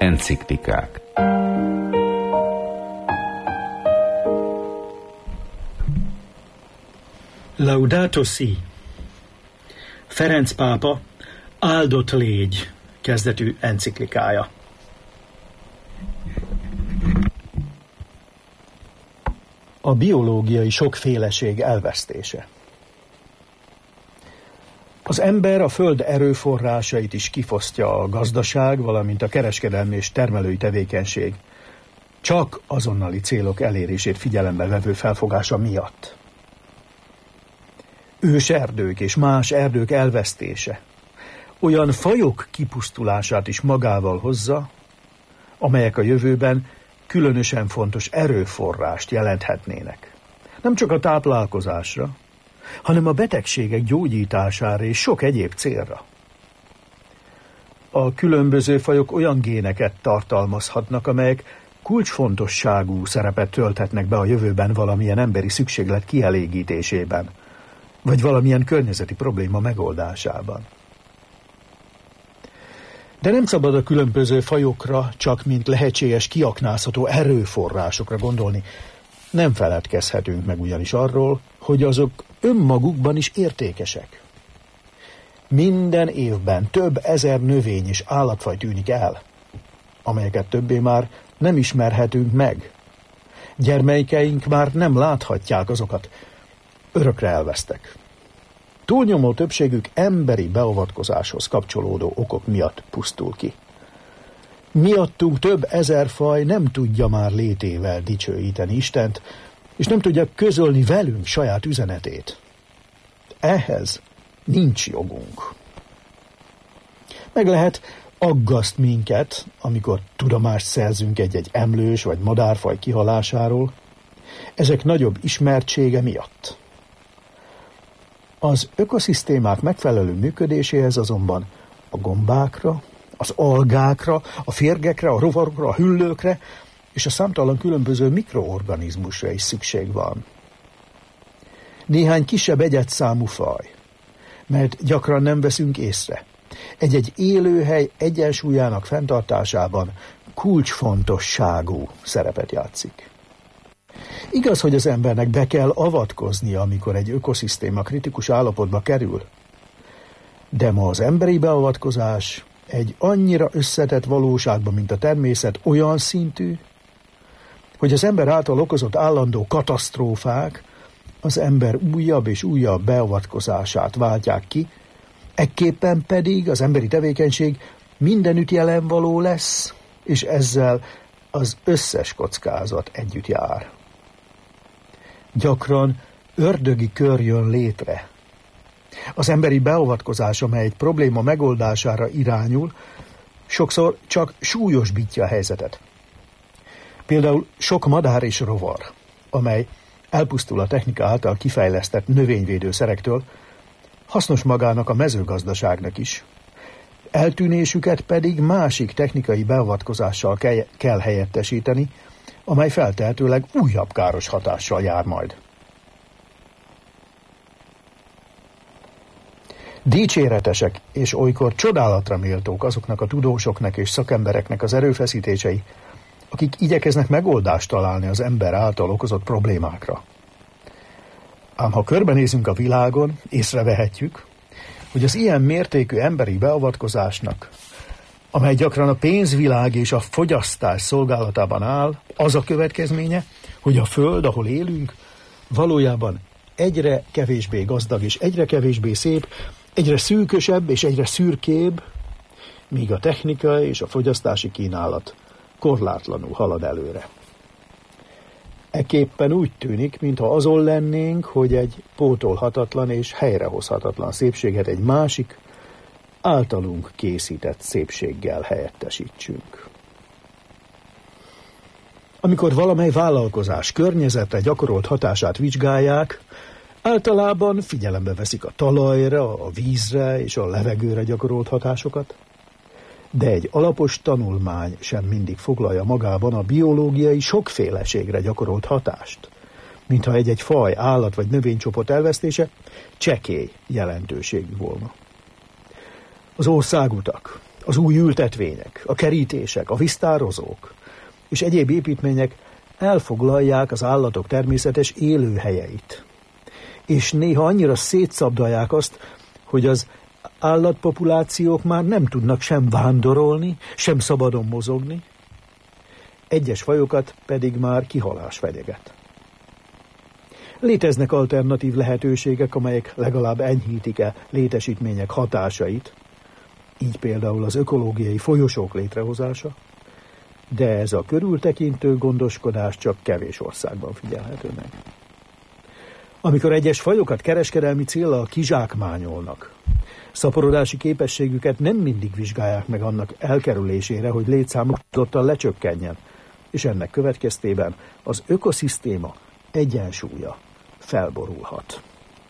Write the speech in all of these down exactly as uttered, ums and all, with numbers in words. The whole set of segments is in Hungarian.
Enciklikák. Laudato Si. Ferenc pápa áldott légy kezdetű enciklikája. A biológiai sokféleség elvesztése. Az ember a föld erőforrásait is kifosztja a gazdaság, valamint a kereskedelmi és termelői tevékenység, csak azonnali célok elérését figyelembe vevő felfogása miatt. Őserdők és más erdők elvesztése olyan fajok kipusztulását is magával hozza, amelyek a jövőben különösen fontos erőforrást jelenthetnének. Nem csak a táplálkozásra, hanem a betegségek gyógyítására és sok egyéb célra. A különböző fajok olyan géneket tartalmazhatnak, amelyek kulcsfontosságú szerepet tölthetnek be a jövőben valamilyen emberi szükséglet kielégítésében, vagy valamilyen környezeti probléma megoldásában. De nem szabad a különböző fajokra csak mint lehetséges kiaknázható erőforrásokra gondolni. Nem feledkezhetünk meg ugyanis arról, hogy azok önmagukban is értékesek. Minden évben több ezer növény és állatfaj tűnik el, amelyeket többé már nem ismerhetünk meg. Gyermekeink már nem láthatják azokat, örökre elvesztek. Túlnyomó többségük emberi beavatkozáshoz kapcsolódó okok miatt pusztul ki. Miattunk több ezer faj nem tudja már létével dicsőíteni Istent, és nem tudja közölni velünk saját üzenetét. Ehhez nincs jogunk. Meg lehet aggaszt minket, amikor tudomást szerzünk egy-egy emlős vagy madárfaj kihalásáról, ezek nagyobb ismertsége miatt. Az ökoszisztémák megfelelő működéséhez azonban a gombákra, az algákra, a férgekre, a rovarokra, a hüllőkre és a számtalan különböző mikroorganizmusra is szükség van. Néhány kisebb egyedszámú faj, mert gyakran nem veszünk észre, egy-egy élőhely egyensúlyának fenntartásában kulcsfontosságú szerepet játszik. Igaz, hogy az embernek be kell avatkoznia, amikor egy ökoszisztéma kritikus állapotba kerül, de ma az emberi beavatkozás egy annyira összetett valóságban, mint a természet, olyan szintű, hogy az ember által okozott állandó katasztrófák az ember újabb és újabb beavatkozását váltják ki, ekképpen pedig az emberi tevékenység mindenütt jelen való lesz, és ezzel az összes kockázat együtt jár. Gyakran ördögi kör jön létre. Az emberi beavatkozás, amely egy probléma megoldására irányul, sokszor csak súlyosbítja a helyzetet. Például sok madár és rovar, amely elpusztul a technika által kifejlesztett növényvédőszerektől, hasznos magának a mezőgazdaságnak is. Eltűnésüket pedig másik technikai beavatkozással kell helyettesíteni, amely feltehetőleg újabb káros hatással jár majd. Dicséretesek és olykor csodálatra méltók azoknak a tudósoknak és szakembereknek az erőfeszítései, akik igyekeznek megoldást találni az ember által okozott problémákra. Ám ha körbenézünk a világon, észrevehetjük, hogy az ilyen mértékű emberi beavatkozásnak, amely gyakran a pénzvilág és a fogyasztás szolgálatában áll, az a következménye, hogy a föld, ahol élünk, valójában egyre kevésbé gazdag és egyre kevésbé szép, egyre szűkösebb és egyre szürkébb, míg a technika és a fogyasztási kínálat korlátlanul halad előre. Ekképpen úgy tűnik, mintha azon lennénk, hogy egy pótolhatatlan és helyrehozhatatlan szépséget egy másik, általunk készített szépséggel helyettesítsünk. Amikor valamely vállalkozás környezetre gyakorolt hatását vizsgálják, általában figyelembe veszik a talajra, a vízre és a levegőre gyakorolt hatásokat, de egy alapos tanulmány sem mindig foglalja magában a biológiai sokféleségre gyakorolt hatást, mintha egy-egy faj, állat vagy növénycsoport elvesztése csekély jelentőségű volna. Az országutak, Az új ültetvények, a kerítések, a víztározók és egyéb építmények elfoglalják az állatok természetes élőhelyeit. És néha annyira szétszabdalják azt, hogy az állatpopulációk már nem tudnak sem vándorolni, sem szabadon mozogni, egyes fajokat pedig már kihalás fenyeget. Léteznek alternatív lehetőségek, amelyek legalább enyhítik-e létesítmények hatásait, így például az ökológiai folyosók létrehozása, de ez a körültekintő gondoskodás csak kevés országban figyelhető meg. Amikor egyes fajokat kereskedelmi céllal kizsákmányolnak, szaporodási képességüket nem mindig vizsgálják meg annak elkerülésére, hogy létszámuk tudottan lecsökkenjen, és ennek következtében az ökoszisztéma egyensúlya felborulhat.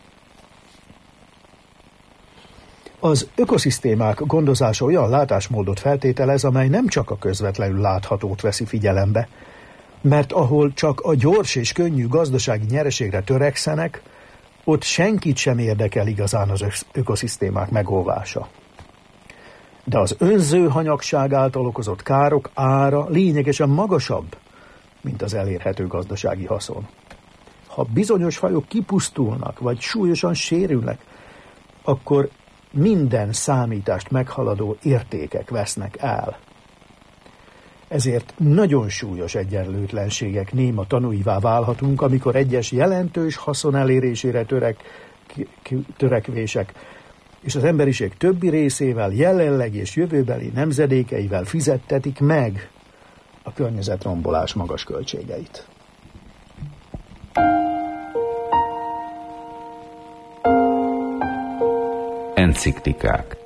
Az ökoszisztémák gondozása olyan látásmódot feltételez, amely nem csak a közvetlenül láthatót veszi figyelembe, mert ahol csak a gyors és könnyű gazdasági nyereségre törekszenek, ott senkit sem érdekel igazán az ökoszisztémák megóvása. De az önző hanyagság által okozott károk ára lényegesen magasabb, mint az elérhető gazdasági haszon. Ha bizonyos fajok kipusztulnak, vagy súlyosan sérülnek, akkor minden számítást meghaladó értékek vesznek el. Ezért nagyon súlyos egyenlőtlenségek néma tanúivá válhatunk, amikor egyes jelentős haszon elérésére törek, törekvések és az emberiség többi részével, jelenleg és jövőbeli nemzedékeivel fizettetik meg a környezetrombolás magas költségeit. Enciklikák.